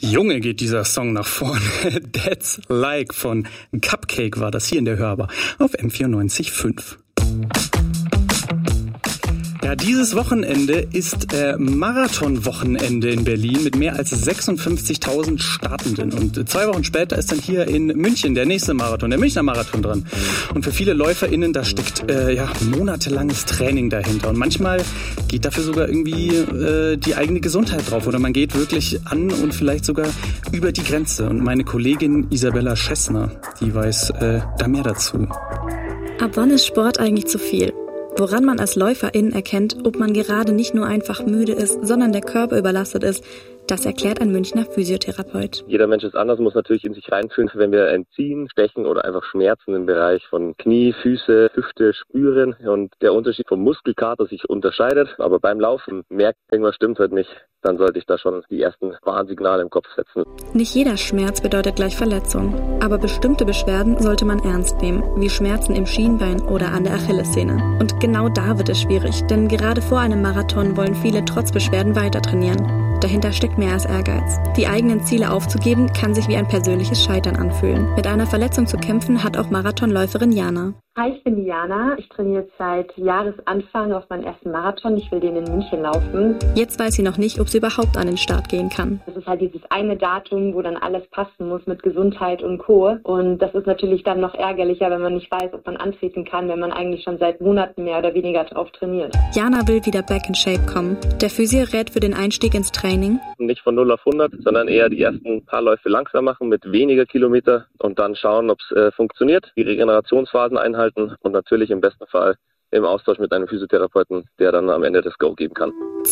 Junge, geht dieser Song nach vorne. That's Like von Cupcake war das hier in der Hörbar auf M94.5. Ja, dieses Wochenende ist Marathonwochenende in Berlin mit mehr als 56.000 Startenden. Und 2 Wochen später ist dann hier in München der nächste Marathon, der Münchner Marathon dran. Und für viele LäuferInnen, da steckt monatelanges Training dahinter. Und manchmal geht dafür sogar irgendwie die eigene Gesundheit drauf. Oder man geht wirklich an und vielleicht sogar über die Grenze. Und meine Kollegin Isabella Schessner, die weiß da mehr dazu. Ab wann ist Sport eigentlich zu viel? Woran man als LäuferIn erkennt, ob man gerade nicht nur einfach müde ist, sondern der Körper überlastet ist, das erklärt ein Münchner Physiotherapeut. Jeder Mensch ist anders, muss natürlich in sich reinfühlen, wenn wir entziehen, stechen oder einfach Schmerzen im Bereich von Knie, Füße, Hüfte spüren und der Unterschied vom Muskelkater sich unterscheidet. Aber beim Laufen merkt, irgendwas stimmt heute nicht, dann sollte ich da schon die ersten Warnsignale im Kopf setzen. Nicht jeder Schmerz bedeutet gleich Verletzung, aber bestimmte Beschwerden sollte man ernst nehmen, wie Schmerzen im Schienbein oder an der Achillessehne. Und genau da wird es schwierig, denn gerade vor einem Marathon wollen viele trotz Beschwerden weiter trainieren. Dahinter steckt mehr als Ehrgeiz. Die eigenen Ziele aufzugeben, kann sich wie ein persönliches Scheitern anfühlen. Mit einer Verletzung zu kämpfen hat auch Marathonläuferin Jana. Hi, ich bin die Jana. Ich trainiere jetzt seit Jahresanfang auf meinen ersten Marathon. Ich will den in München laufen. Jetzt weiß sie noch nicht, ob sie überhaupt an den Start gehen kann. Das ist halt dieses eine Datum, wo dann alles passen muss mit Gesundheit und Co. Und das ist natürlich dann noch ärgerlicher, wenn man nicht weiß, ob man antreten kann, wenn man eigentlich schon seit Monaten mehr oder weniger drauf trainiert. Jana will wieder back in shape kommen. Der Physio rät für den Einstieg ins Training. Nicht von 0 auf 100, sondern eher die ersten paar Läufe langsam machen mit weniger Kilometer und dann schauen, ob es funktioniert, die Regenerationsphasen einhalten und natürlich im besten Fall im Austausch mit einem Physiotherapeuten, der dann am Ende das Go geben kann.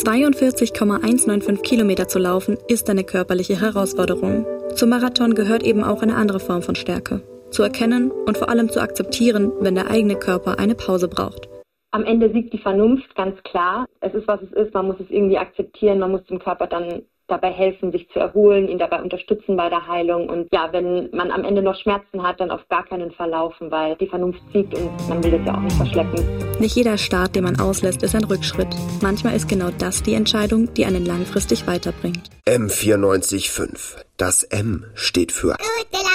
42,195 Kilometer zu laufen, ist eine körperliche Herausforderung. Zum Marathon gehört eben auch eine andere Form von Stärke. Zu erkennen und vor allem zu akzeptieren, wenn der eigene Körper eine Pause braucht. Am Ende siegt die Vernunft, ganz klar. Es ist, was es ist. Man muss es irgendwie akzeptieren. Man muss dem Körper dann dabei helfen, sich zu erholen, ihn dabei unterstützen bei der Heilung. Und ja, wenn man am Ende noch Schmerzen hat, dann auf gar keinen Fall laufen, weil die Vernunft siegt und man will das ja auch nicht verschleppen. Nicht jeder Start, den man auslässt, ist ein Rückschritt. Manchmal ist genau das die Entscheidung, die einen langfristig weiterbringt. M94.5. Das M steht für